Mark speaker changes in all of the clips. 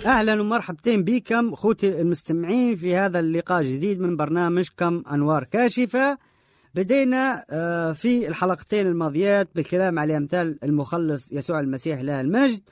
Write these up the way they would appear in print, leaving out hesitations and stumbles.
Speaker 1: أهلا ومرحبتين بكم أخوتي المستمعين في هذا اللقاء الجديد من برنامجكم أنوار كاشفة. بدينا في الحلقتين الماضيات بالكلام على أمثال المخلص يسوع المسيح له المجد،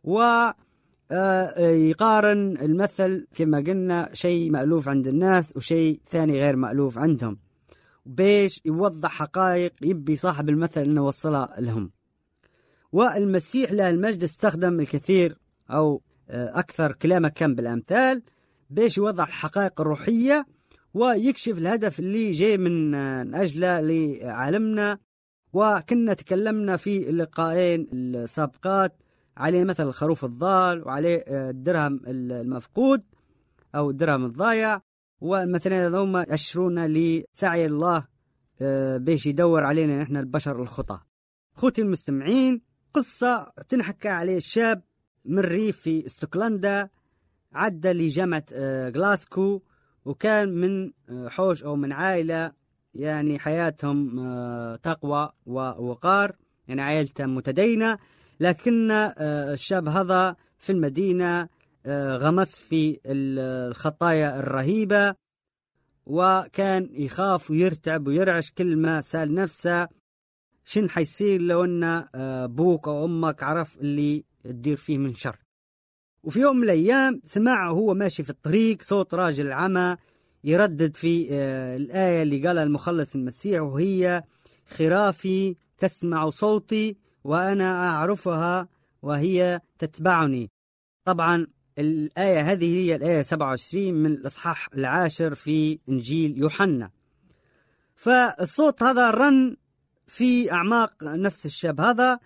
Speaker 1: ويقارن المثل كما قلنا شيء مألوف عند الناس وشيء ثاني غير مألوف عندهم، بيش يوضح حقائق يبي صاحب المثل أنه وصلها لهم. والمسيح له المجد استخدم الكثير أو أكثر كلامه كان بالأمثال بيش يوضح الحقائق الروحية ويكشف الهدف اللي جاي من أجله لعالمنا. وكنا تكلمنا في اللقاءين السابقات عليه مثل الخروف الضال وعليه الدرهم المفقود أو الدرهم الضايع، والمثلين هذوما يشرونا لسعي الله بيش يدور علينا نحن البشر الخطأ. أخوتي المستمعين، قصة تنحكى عليه الشاب من ريف في اسكتلندا، عدى لجامعة غلاسكو، وكان من حوش أو من عائلة يعني حياتهم تقوى ووقار، يعني عائلته متدينة. لكن الشاب هذا في المدينة غمس في الخطايا الرهيبة، وكان يخاف ويرتعب ويرعش كل ما سأل نفسه شن حيصير لو أن أبوك أو أمك عرف اللي تدير فيه من شر. وفي يوم من الأيام سمع هو ماشي في الطريق صوت راجل عمى يردد في الآية اللي قالها المخلص المسيح، وهي خرافي تسمع صوتي وأنا أعرفها وهي تتبعني. طبعا الآية هذه هي الآية 27 من الإصحاح 10 في إنجيل يوحنا. فالصوت هذا رن في أعماق نفس الشاب هذا،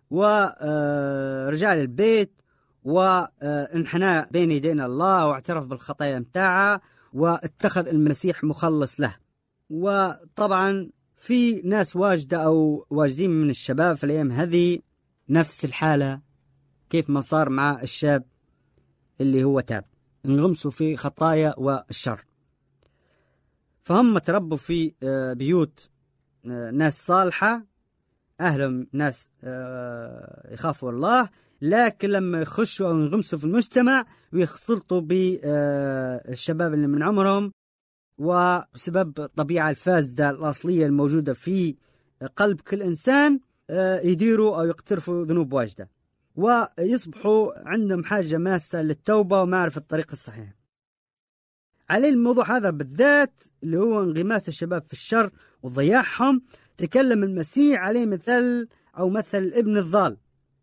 Speaker 1: ورجع للبيت وانحنى بين يدين الله واعترف بالخطايا متاعه واتخذ المسيح مخلص له. وطبعا في ناس واجدة أو واجدين من الشباب في الأيام هذه نفس الحالة كيف ما صار مع الشاب اللي هو تاب، انغمسوا في خطايا والشر. فهم تربوا في بيوت ناس صالحة، أهلهم ناس يخافوا الله، لكن لما يخشوا أو ينغمسوا في المجتمع ويختلطوا بالشباب اللي من عمرهم، وبسبب الطبيعة الفاسدة الأصلية الموجودة في قلب كل إنسان يديروا أو يقترفوا ذنوب واجدة، ويصبحوا عندهم حاجة ماسة للتوبة ومعرفة الطريق الصحيح. على الموضوع هذا بالذات اللي هو انغماس الشباب في الشر وضياعهم، تكلم المسيح عليه مثل أو مثل ابن الضال،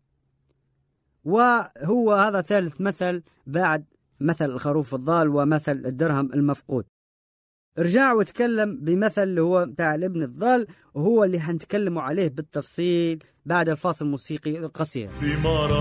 Speaker 1: وهو هذا ثالث مثل بعد مثل الخروف الضال ومثل الدرهم المفقود. رجع وتكلم بمثل اللي هو بتاع الابن الضال، وهو اللي هنتكلموا عليه بالتفصيل بعد الفاصل الموسيقي القصير.